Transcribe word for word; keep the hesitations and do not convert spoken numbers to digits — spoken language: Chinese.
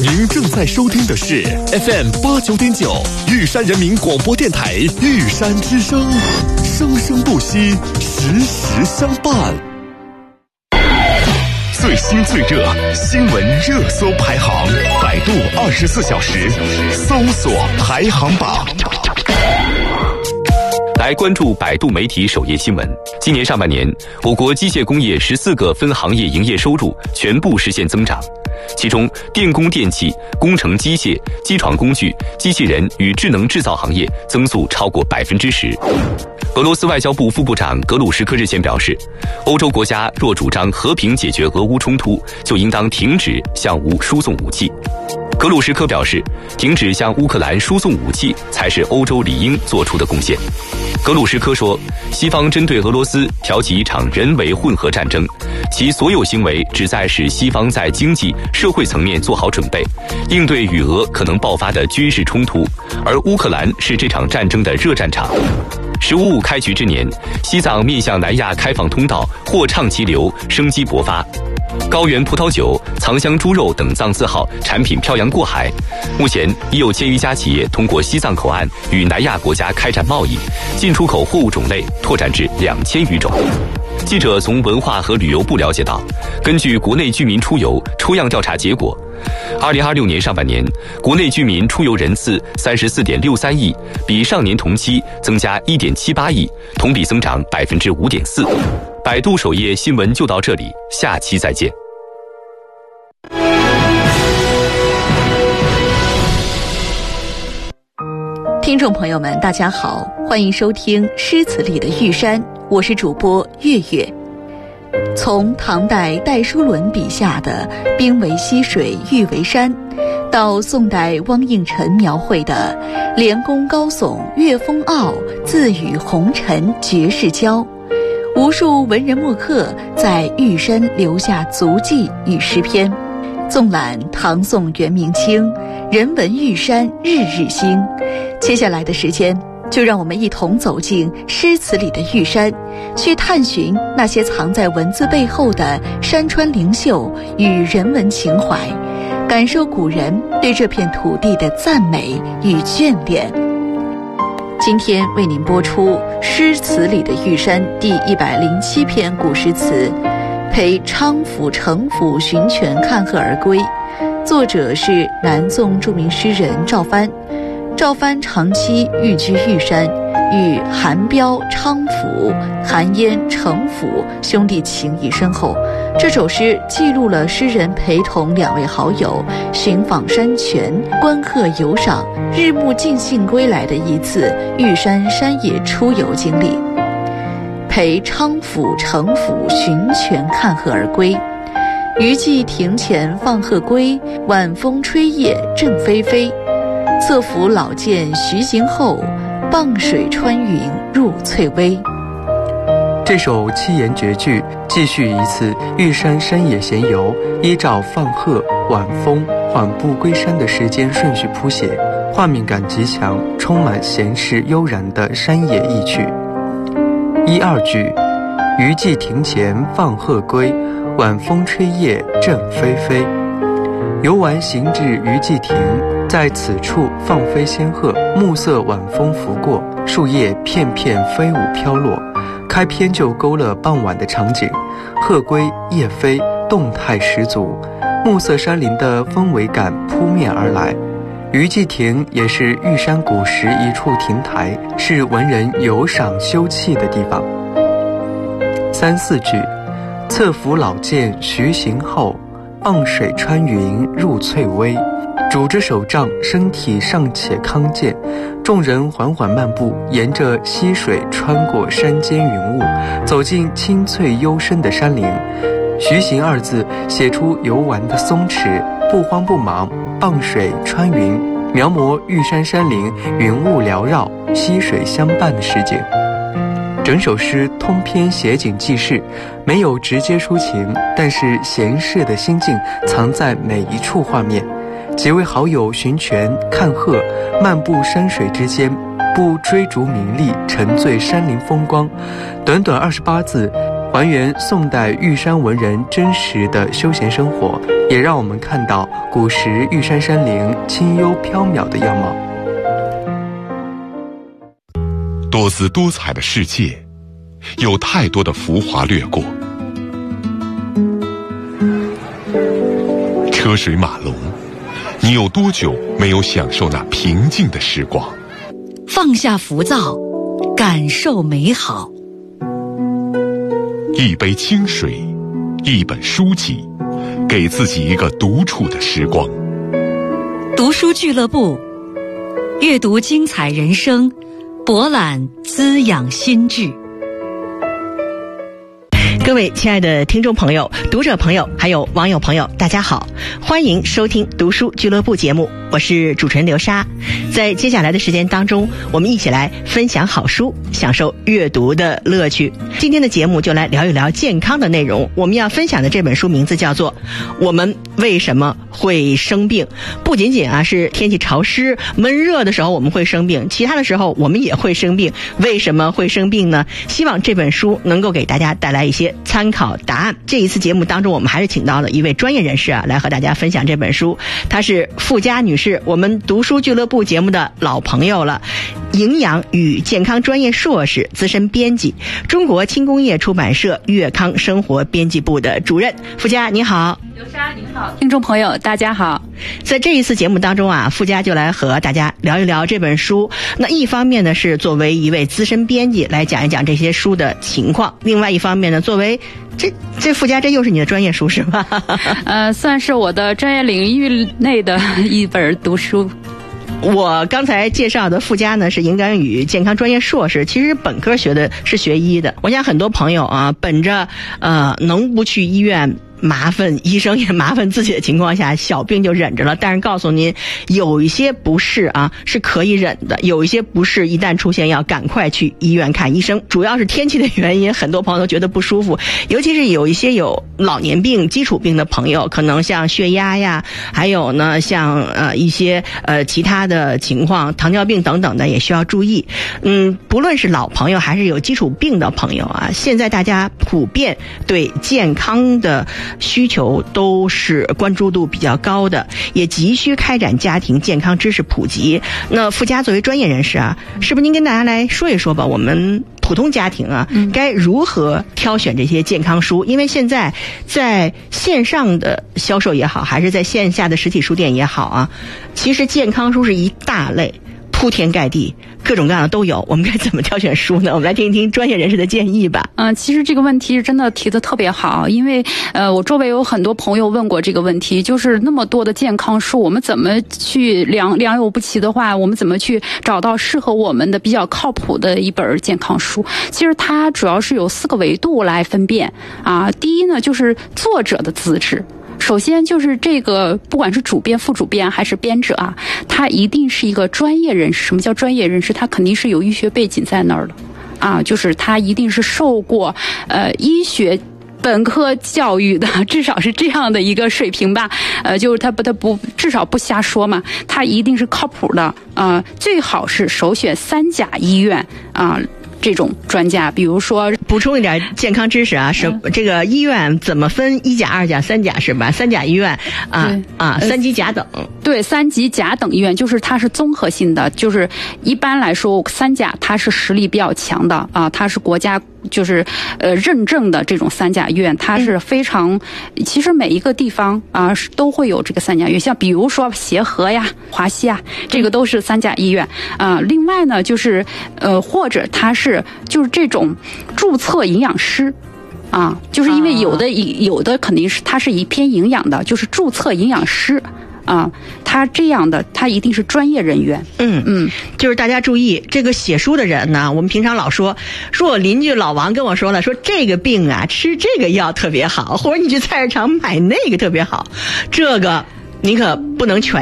您正在收听的是 F M 八九点九玉山人民广播电台玉山之声，生生不息，时时相伴。最新最热新闻热搜排行，百度二十四小时搜索排行榜。 来关注百度媒体首页新闻。今年上半年，我国机械工业十四个分行业营业收入全部实现增长，其中电工电气、工程机械、机床工具、机器人与智能制造行业增速超过百分之十。俄罗斯外交部副部长格鲁什科日前表示，欧洲国家若主张和平解决俄乌冲突，就应当停止向乌输送武器。格鲁什科表示，停止向乌克兰输送武器才是欧洲理应做出的贡献。格鲁什科说，西方针对俄罗斯挑起一场人为混合战争，其所有行为旨在使西方在经济、社会层面做好准备，应对与俄可能爆发的军事冲突，而乌克兰是这场战争的热战场。十五五开局之年，西藏面向南亚开放通道或畅其流，生机勃发。高原葡萄酒、藏香猪肉等藏字号产品漂洋过海，目前已有千余家企业通过西藏口岸与南亚国家开展贸易，进出口货物种类拓展至两千余种。记者从文化和旅游部了解到，根据国内居民出游抽样调查结果，二零二六年上半年，国内居民出游人次三十四点六三亿，比上年同期增加一点七八亿，同比增长百分之五点四。百度首页新闻就到这里，下期再见。 听众朋友们，大家好，欢迎收听《诗词里的玉山》，我是主播月月。从唐代戴叔伦笔下的“兵为溪水，玉为山”，到宋代汪应辰描绘的“连峰高耸，岳风傲，自与红尘绝世交”，无数文人墨客在玉山留下足迹与诗篇。纵览唐宋元明清，人文玉山日日新。接下来的时间，就让我们一同走进诗词里的玉山，去探寻那些藏在文字背后的山川灵秀与人文情怀，感受古人对这片土地的赞美与眷恋。今天为您播出《诗词里的玉山》第一百零七篇古诗词，陪昌府城府寻泉看鹤而归。作者是南宋著名诗人赵藩。赵藩长期寓居玉山，与韩彪、昌府、韩嫣、程府兄弟情谊深厚。这首诗记录了诗人陪同两位好友寻访山泉、观鹤游赏、日暮尽兴归来的一次玉山山野出游经历。陪昌府、程府寻泉看鹤而归。余既庭前放鹤归，晚风吹叶正霏霏。侧服老剑徐行后，傍水穿云入翠微。 这首七言绝句继续一次玉山山野闲游，依照放鹤、晚风、缓步归山的时间顺序谱写，画面感极强，充满闲适悠然的山野意趣。一二句，余既庭前放鹤归，晚风吹叶正霏霏。游玩行至余既庭，在此处放飞仙鹤，暮色晚风拂过，树叶片片飞舞飘落，开篇就勾勒傍晚的场景，鹤归叶飞，动态十足，暮色山林的氛围感扑面而来。余既庭也是玉山古时一处亭台，是文人游赏休憩的地方。三四句，侧服老剑徐行后，傍水穿云入翠微。拄着手杖，身体尚且康健，众人缓缓漫步，沿着溪水穿过山间云雾，走进清脆幽深的山林。徐行二字写出游玩的松弛，不慌不忙，傍水穿云，描摹玉山山林云雾缭绕，溪水相伴的实景。整首诗通篇写景记事，没有直接抒情，但是闲适的心境藏在每一处画面。几位好友寻泉看鹤，漫步山水之间，不追逐名利，沉醉山林风光。短短二十八字， 还原宋代玉山文人真实的休闲生活，也让我们看到古时玉山山林清幽缥缈的样貌。 多姿多彩的世界，有太多的浮华掠过，车水马龙，你有多久没有享受那平静的时光？ 放下浮躁，感受美好。 一杯清水，一本书籍，给自己一个独处的时光。 读书俱乐部，阅读精彩人生，博览滋养心智。 各位亲爱的听众朋友、读者朋友还有网友朋友，大家好，欢迎收听读书俱乐部节目，我是主持人刘莎。在接下来的时间当中，我们一起来分享好书，享受阅读的乐趣。今天的节目就来聊一聊健康的内容。我们要分享的这本书名字叫做《我们为什么会生病》。不仅仅啊是天气潮湿闷热的时候我们会生病，其他的时候我们也会生病。为什么会生病呢？希望这本书能够给大家带来一些参考答案。这一次节目当中，我们还是请到了一位专业人士啊，来和大家分享这本书。她是傅佳女士，我们读书俱乐部节目的老朋友了，营养与健康专业硕士，资深编辑，中国轻工业出版社悦康生活编辑部的主任。傅佳你好。 刘莎您好，听众朋友大家好。 在这一次节目当中啊，傅佳就来和大家聊一聊这本书。那一方面呢是作为一位资深编辑来讲一讲这些书的情况，另外一方面呢，作为这这傅佳这又是你的专业书是吧？ 呃，算是我的专业领域内的一本读书。 我刚才介绍的傅佳呢是营养与健康专业硕士，其实本科学的是学医的。我想很多朋友啊，本着呃能不去医院麻烦医生也麻烦自己的情况下，小病就忍着了。但是告诉您，有一些不适啊是可以忍的，有一些不适一旦出现要赶快去医院看医生。主要是天气的原因，很多朋友都觉得不舒服，尤其是有一些有老年病基础病的朋友，可能像血压呀，还有呢像呃一些呃其他的情况，糖尿病等等的也需要注意。嗯，不论是老朋友还是有基础病的朋友啊，现在大家普遍对健康的需求都是关注度比较高的，也急需开展家庭健康知识普及。那傅佳作为专业人士啊，是不是您跟大家来说一说吧，我们普通家庭啊该如何挑选这些健康书？因为现在在线上的销售也好，还是在线下的实体书店也好啊，其实健康书是一大类，铺天盖地，各种各样的都有。我们该怎么挑选书呢？我们来听一听专业人士的建议吧。 嗯、呃，其实这个问题真的提得特别好，因为呃，我周围有很多朋友问过这个问题，就是那么多的健康书，我们怎么去良良莠不齐的话，我们怎么去找到适合我们的比较靠谱的一本健康书？其实它主要是有四个维度来分辨啊。第一呢，就是作者的资质。首先就是这个，不管是主编、副主编还是编者啊，他一定是一个专业人士。什么叫专业人士？他肯定是有医学背景在那儿的，啊，就是他一定是受过呃医学本科教育的，至少是这样的一个水平吧。呃，就是他不他不至少不瞎说嘛，他一定是靠谱的啊、呃。最好是首选三甲医院啊。呃这种专家，比如说补充一点健康知识啊，是这个医院怎么分一甲、二甲、三甲是吧？三甲医院啊啊，三级甲等。 对，三级甲等医院就是它是综合性的，就是一般来说三甲它是实力比较强的啊，它是国家就是呃认证的这种三甲医院，它是非常，嗯、其实每一个地方啊都会有这个三甲医院，像比如说协和呀、华西啊，这个都是三甲医院啊。另外呢，就是呃或者它是就是这种注册营养师。啊，就是因为有的有的肯定是它是一篇营养的，就是注册营养师。啊，他这样的，他一定是专业人员。 嗯嗯，就是大家注意，这个写书的人呢，我们平常老说，说我邻居老王跟我说了，说这个病啊，吃这个药特别好，或者你去菜市场买那个特别好，这个你可不能全